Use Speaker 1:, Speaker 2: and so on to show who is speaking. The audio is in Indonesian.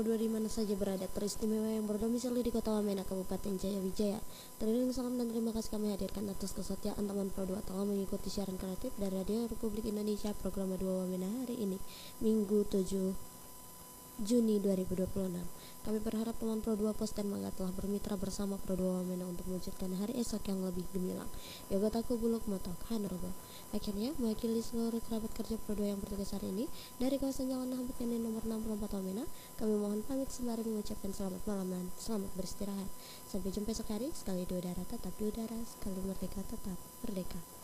Speaker 1: Pro 2 di mana saja berada, teristimewa yang berdomisili di Kota Wamena, Kabupaten Jayawijaya. Teriring salam dan terima kasih kami hadirkan atas kesetiaan teman Pro 2 telah mengikuti siaran kreatif dari Radio Republik Indonesia program 2 Wamena hari ini, Minggu 7 Juni 2026. Kami berharap teman Pro 2 Pos dan Mangga telah bermitra bersama Pro 2 Wamena untuk mewujudkan hari esok yang lebih gemilang. Yogotaku Buluk Motok Hanrogo. Akhirnya, mewakili seluruh kerabat kerja Pro 2 yang bertugas hari ini dari kawasan Jalan Hambut Kene nomor 64 Wamena, kami mohon pamit sembari mengucapkan selamat malam dan selamat beristirahat. Sampai jumpa esok hari. Sekali di udara tetap di udara, sekali merdeka tetap merdeka.